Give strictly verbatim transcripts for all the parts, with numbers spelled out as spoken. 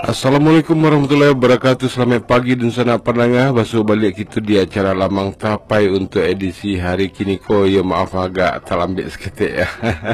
Assalamualaikum warahmatullahi wabarakatuh. Selamat pagi dan sana pendengar. Basuh balik kita di acara Lamang Tapai untuk edisi hari kini ko. Ya maaf agak terlambat seketik ya.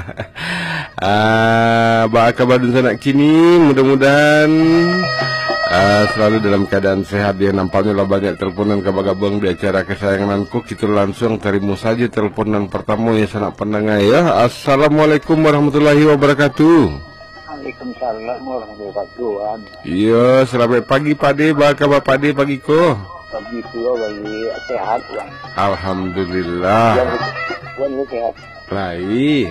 Ah, apa khabar dan sana kini? Mudah-mudahan uh, selalu dalam keadaan sehat. Dia nampaknya lah banyak teleponan kabar-gabung di acara kesayanganku. Kita langsung terima saja teleponan pertama ya sana pendengar ya. Assalamualaikum warahmatullahi wabarakatuh. Waalaikumsalam warahmatullahi wabarakatuh. Iya, selamat pagi Pak De. Apa kabar Pak De pagi ko? Pagi tua bagi sehat Wan. Alhamdulillah. Wan, Wan lu sehat. Baik.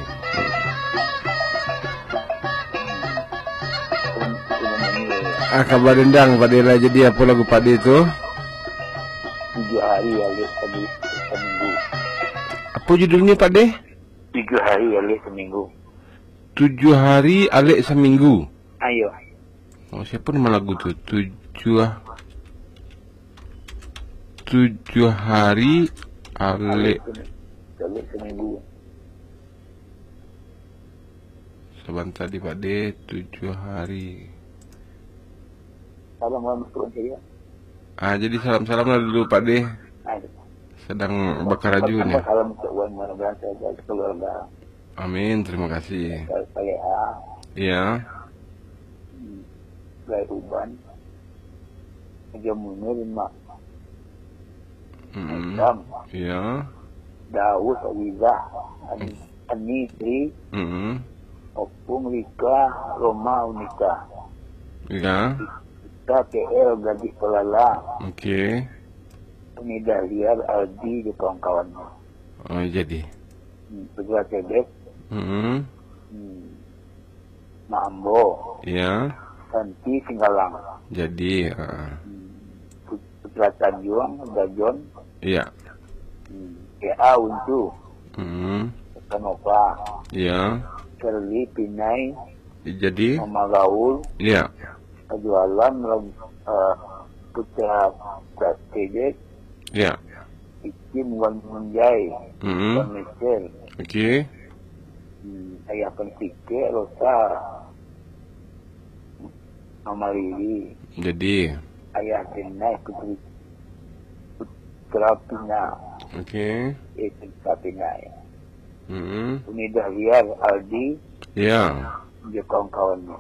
Ah, kabar dendang Pak De lah. Jadi apa lagu Pak De itu? Tujuh hari alias tadi seminggu. Apa judulnya Pak De? Tujuh hari alias seminggu. Tujuh hari alik seminggu. Ayo. Oh, siapa nama lagu tu? Tujuh Tujuh hari alik Alik seminggu. Sebentar di Pak De. Tujuh hari. Salam warahmatullahi wabarakatuh. Ah, jadi salam-salam lah dulu Pak De. Ayo. Sedang bakar raju nih. Salam untuk Wan mudah-mudahan sehat keluarga. Amin, terima kasih. Saya A. Iya. Gaya Uban. Aja Munir Mak. Mm. Adam. Iya. Daud Awiza. Ani Tri. Mm. Opung Rika. Roma Unika. Iya. Kita K L Gadis Pelala. Oke. Ini Dahliar Aldi di kawan-kawannya. Oh, jadi. Segera Cebek. Mm. Hmm. Mambo. Iya. Santi Singgalang. Jadi. Uh. Putra Tanjung. Dajon. Iya. Hmm. K A Uncu. Mm. Kanova. Iya. Kerli Pinai. Jadi. Mama Gaul. Iya. Kejualan uh, Putra Cebek. Iya. Ikim Wan Munjai. Mm. Wan Michel. Oke. Hmm, ayah Pensike, Rosa, Mama Lili, Jadi. ayah Denai, Putri Putra Pina, Oke. eh Putra Pinai, Mm. Uni Dahliar, Aldi, Iya. dia kawan-kawannya.